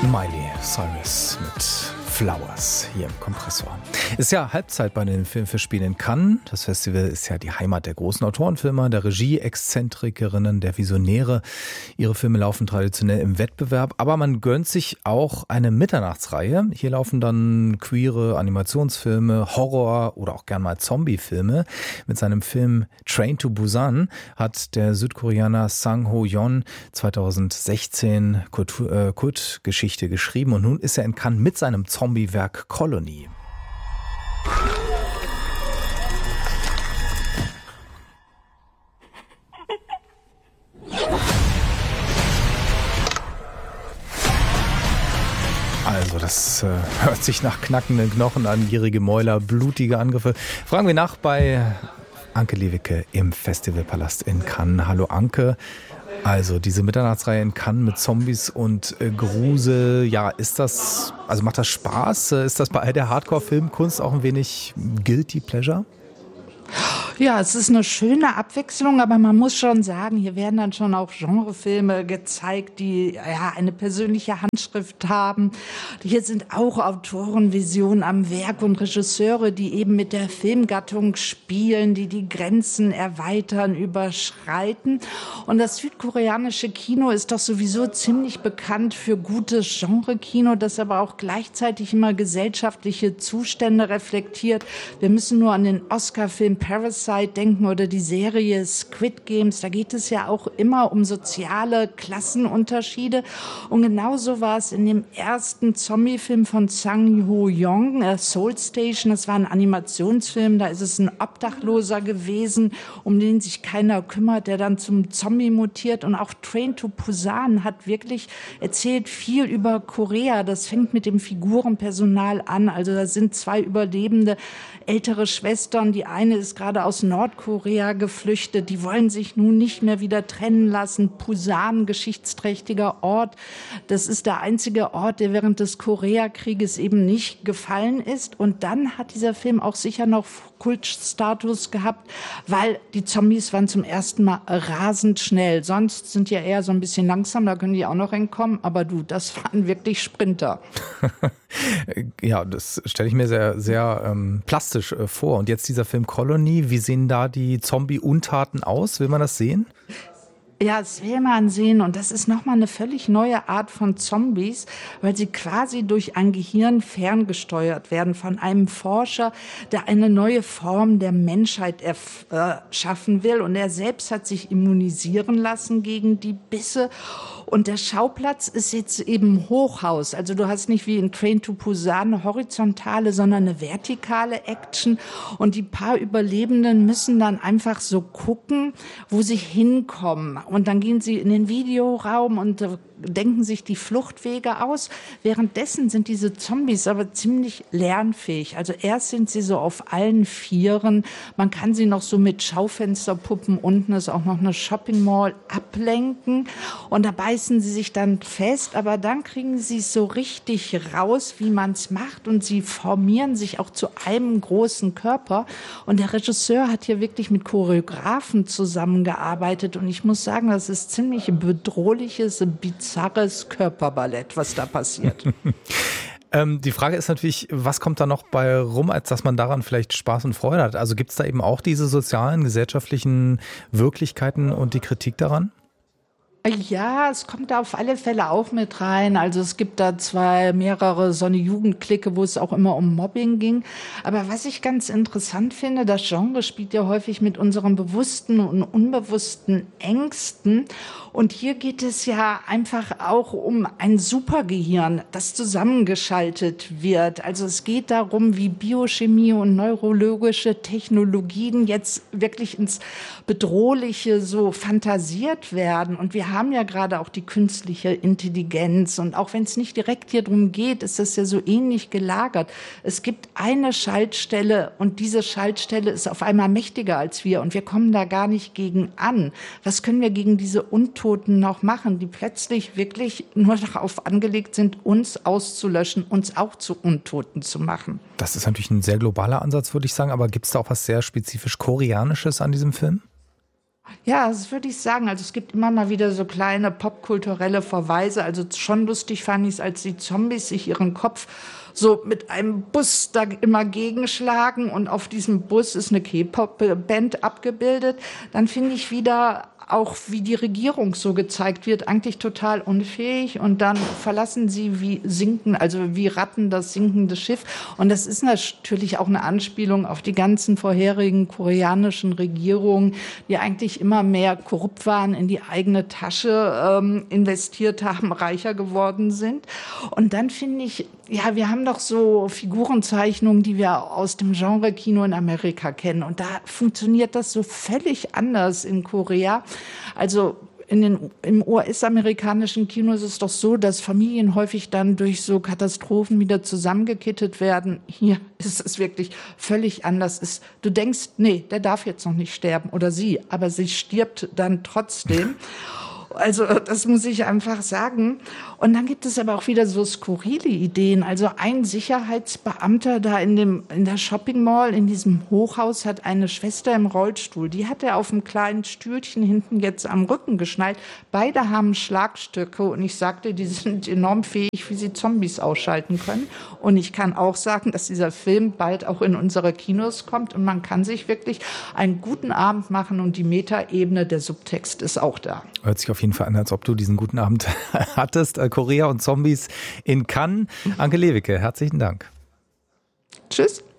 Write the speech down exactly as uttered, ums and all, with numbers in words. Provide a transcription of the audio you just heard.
Miley Cyrus mit Flowers hier im Kompressor. Ist ja Halbzeit bei den Filmfestspielen in Cannes. Das Festival ist ja die Heimat der großen Autorenfilmer, der Regie-Exzentrikerinnen, der Visionäre. Ihre Filme laufen traditionell im Wettbewerb, aber man gönnt sich auch eine Mitternachtsreihe. Hier laufen dann queere Animationsfilme, Horror oder auch gern mal Zombie-Filme. Mit seinem Film Train to Busan hat der Südkoreaner Sang Ho-yeon zweitausendsechzehn Kult, äh, Kultgeschichte geschrieben und nun ist er in Cannes mit seinem Zombie-Werk Colony. Also das äh, hört sich nach knackenden Knochen an, gierige Mäuler, blutige Angriffe. Fragen wir nach bei Anke Lewicke im Festivalpalast in Cannes. Hallo Anke. Also diese Mitternachtsreihe in Cannes mit Zombies und äh, Grusel, ja, ist das, also macht das Spaß? Ist das bei all der Hardcore-Filmkunst auch ein wenig Guilty Pleasure? Ja, es ist eine schöne Abwechslung, aber man muss schon sagen, hier werden dann schon auch Genrefilme gezeigt, die ja eine persönliche Handschrift haben. Hier sind auch Autorenvisionen am Werk und Regisseure, die eben mit der Filmgattung spielen, die die Grenzen erweitern, überschreiten. Und das südkoreanische Kino ist doch sowieso ziemlich bekannt für gutes Genre-Kino, das aber auch gleichzeitig immer gesellschaftliche Zustände reflektiert. Wir müssen nur an den Oscar-Film Parasite denken oder die Serie Squid Games. Da geht es ja auch immer um soziale Klassenunterschiede. Und genauso war es in dem ersten Zombie-Film von Sang Ho-yeon, äh, Soul Station. Das war ein Animationsfilm. Da ist es ein Obdachloser gewesen, um den sich keiner kümmert, der dann zum Zombie mutiert. Und auch Train to Busan hat wirklich erzählt viel über Korea. Das fängt mit dem Figurenpersonal an. Also da sind zwei Überlebende, ältere Schwestern. Die eine ist gerade aus Nordkorea geflüchtet. Die wollen sich nun nicht mehr wieder trennen lassen. Busan, geschichtsträchtiger Ort. Das ist der einzige Ort, der während des Koreakrieges eben nicht gefallen ist. Und dann hat dieser Film auch sicher noch Kultstatus gehabt, weil die Zombies waren zum ersten Mal rasend schnell. Sonst sind ja eher so ein bisschen langsam, da können die auch noch hinkommen. Aber du, das waren wirklich Sprinter. Ja, das stelle ich mir sehr, sehr ähm, plastisch äh, vor. Und jetzt dieser Film Colony, wie sehen da die Zombie-Untaten aus? Will man das sehen? Ja, das will man sehen. Und das ist nochmal eine völlig neue Art von Zombies, weil sie quasi durch ein Gehirn ferngesteuert werden von einem Forscher, der eine neue Form der Menschheit erschaffen will. Und er selbst hat sich immunisieren lassen gegen die Bisse. Und der Schauplatz ist jetzt eben Hochhaus. Also du hast nicht wie in Train to Busan eine horizontale, sondern eine vertikale Action. Und die paar Überlebenden müssen dann einfach so gucken, wo sie hinkommen. Und dann gehen sie in den Videoraum und äh, denken sich die Fluchtwege aus. Währenddessen sind diese Zombies aber ziemlich lernfähig. Also erst sind sie so auf allen Vieren. Man kann sie noch so mit Schaufensterpuppen, unten ist auch noch eine Shopping Mall, ablenken. Und da beißen sie sich dann fest. Aber dann kriegen sie es so richtig raus, wie man es macht. Und sie formieren sich auch zu einem großen Körper. Und der Regisseur hat hier wirklich mit Choreografen zusammengearbeitet. Und ich muss sagen, das ist ziemlich bedrohliches, bizarres Körperballett, was da passiert. ähm, die Frage ist natürlich, was kommt da noch bei rum, als dass man daran vielleicht Spaß und Freude hat? Also gibt es da eben auch diese sozialen, gesellschaftlichen Wirklichkeiten und die Kritik daran? Ja, es kommt da auf alle Fälle auch mit rein. Also es gibt da zwei, mehrere so eine Jugendklicke, wo es auch immer um Mobbing ging. Aber was ich ganz interessant finde, das Genre spielt ja häufig mit unseren bewussten und unbewussten Ängsten. Und hier geht es ja einfach auch um ein Supergehirn, das zusammengeschaltet wird. Also es geht darum, wie Biochemie und neurologische Technologien jetzt wirklich ins Bedrohliche so fantasiert werden. Und wir haben ja gerade auch die künstliche Intelligenz. Und auch wenn es nicht direkt hier drum geht, ist das ja so ähnlich gelagert. Es gibt eine Schaltstelle und diese Schaltstelle ist auf einmal mächtiger als wir. Und wir kommen da gar nicht gegen an. Was können wir gegen diese Untoten noch machen, die plötzlich wirklich nur darauf angelegt sind, uns auszulöschen, uns auch zu Untoten zu machen? Das ist natürlich ein sehr globaler Ansatz, würde ich sagen. Aber gibt es da auch was sehr spezifisch Koreanisches an diesem Film? Ja, das würde ich sagen. Also es gibt immer mal wieder so kleine popkulturelle Verweise. Also schon lustig fand ich es, als die Zombies sich ihren Kopf so mit einem Bus da immer gegenschlagen und auf diesem Bus ist eine K-Pop-Band abgebildet. Dann finde ich wieder auch, wie die Regierung so gezeigt wird, eigentlich total unfähig. Und dann verlassen sie wie sinken, also wie Ratten das sinkende Schiff. Und das ist natürlich auch eine Anspielung auf die ganzen vorherigen koreanischen Regierungen, die eigentlich immer mehr korrupt waren, in die eigene Tasche ähm, investiert haben, reicher geworden sind. Und dann finde ich, ja, wir haben doch so Figurenzeichnungen, die wir aus dem Genre-Kino in Amerika kennen. Und da funktioniert das so völlig anders in Korea. Also in den, im U S-amerikanischen Kino ist es doch so, dass Familien häufig dann durch so Katastrophen wieder zusammengekittet werden. Hier ist es wirklich völlig anders. Ist, du denkst, nee, der darf jetzt noch nicht sterben oder sie, aber sie stirbt dann trotzdem. Also das muss ich einfach sagen. Und dann gibt es aber auch wieder so skurrile Ideen. Also ein Sicherheitsbeamter da in dem in der Shopping Mall, in diesem Hochhaus, hat eine Schwester im Rollstuhl. Die hat er auf einem kleinen Stühlchen hinten jetzt am Rücken geschnallt. Beide haben Schlagstöcke und ich sagte, die sind enorm fähig, wie sie Zombies ausschalten können. Und ich kann auch sagen, dass dieser Film bald auch in unsere Kinos kommt und man kann sich wirklich einen guten Abend machen und die Metaebene, der Subtext ist auch da. Hört sich auf jeden Fall an, als ob du diesen guten Abend hattest. Korea und Zombies in Cannes. Anke Lewicke, herzlichen Dank. Tschüss.